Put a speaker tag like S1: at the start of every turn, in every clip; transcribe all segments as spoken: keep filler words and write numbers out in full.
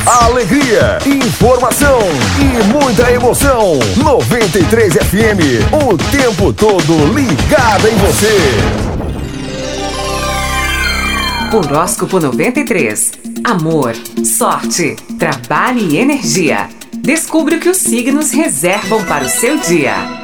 S1: Alegria, informação e muita emoção. noventa e três F M, o tempo todo ligada em você.
S2: Horóscopo noventa e três. Amor, sorte, trabalho e energia. Descubra o que os signos reservam para o seu dia.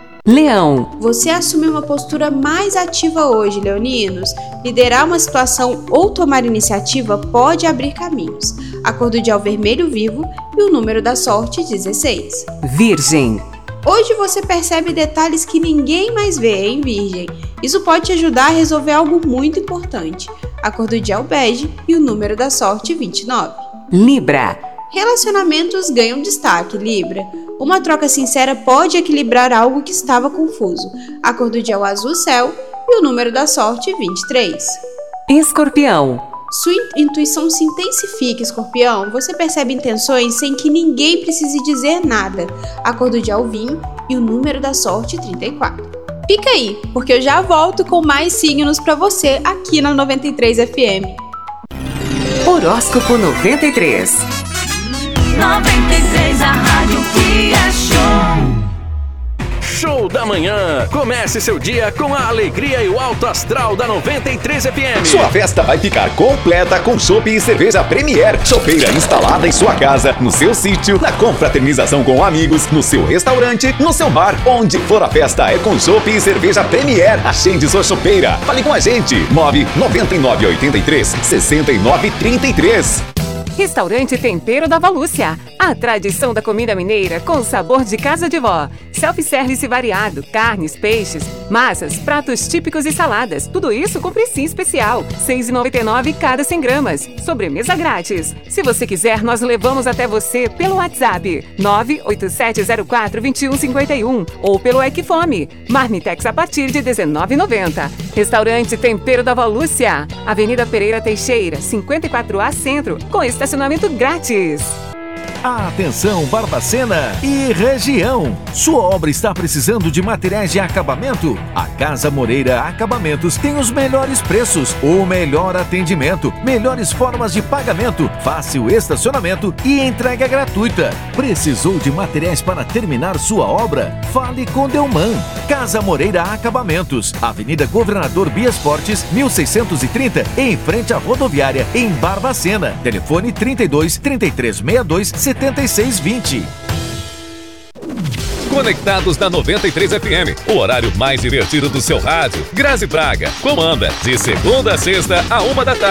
S2: Leão.
S3: Você assume uma postura mais ativa hoje, leoninos. Liderar uma situação ou tomar iniciativa pode abrir caminhos. A cor do dia é o vermelho vivo e o número da sorte dezesseis.
S2: Virgem.
S3: Hoje você percebe detalhes que ninguém mais vê, hein, Virgem? Isso pode te ajudar a resolver algo muito importante. A cor do dia é o bege e o número da sorte vinte e nove.
S2: Libra.
S3: Relacionamentos ganham destaque, Libra. Uma troca sincera pode equilibrar algo que estava confuso. A cor do dia é o azul céu e o número da sorte vinte e três.
S2: Escorpião.
S3: Sua intuição se intensifica, Escorpião. Você percebe intenções sem que ninguém precise dizer nada. A cor do dia é o vinho e o número da sorte trinta e quatro. Fica aí, porque eu já volto com mais signos para você aqui na noventa e três F M.
S2: Horóscopo noventa e três.
S4: noventa e três, a rádio que é show.
S5: Show da manhã. Comece seu dia com a alegria e o alto astral da noventa e três F M.
S6: Sua festa vai ficar completa com chopp e cerveja Premier. Chopeira instalada em sua casa, no seu sítio, na confraternização com amigos, no seu restaurante, no seu bar. Onde for a festa é com chopp e cerveja Premier. Agende sua chopeira. Fale com a gente. nove nove nove oito três seis nove três três.
S2: Restaurante Tempero da Valúcia. A tradição da comida mineira com sabor de casa de vó. Self-service variado, carnes, peixes, massas, pratos típicos e saladas. Tudo isso com precinho especial. seis reais e noventa e nove centavos cada cem gramas. Sobremesa grátis. Se você quiser, nós levamos até você pelo WhatsApp nove oito sete zero quatro dois um cinco um ou pelo Equifome. Marmitex a partir de dezenove reais e noventa centavos. Restaurante Tempero da Valúcia. Avenida Pereira Teixeira, cinquenta e quatro A Centro, com estacionamento grátis.
S7: Atenção, Barbacena e região. Sua obra está precisando de materiais de acabamento? A Casa Moreira Acabamentos tem os melhores preços, o melhor atendimento, melhores formas de pagamento, fácil estacionamento e entrega gratuita. Precisou de materiais para terminar sua obra? Fale com Delman. Casa Moreira Acabamentos, Avenida Governador Bias Fortes, mil seiscentos e trinta, em frente à rodoviária, em Barbacena. Telefone trinta e dois, trinta e três sessenta e dois, setenta e seis vinte.
S8: Conectados na noventa e três F M, o horário mais divertido do seu rádio. Grazi Braga comanda de segunda a sexta a uma da tarde.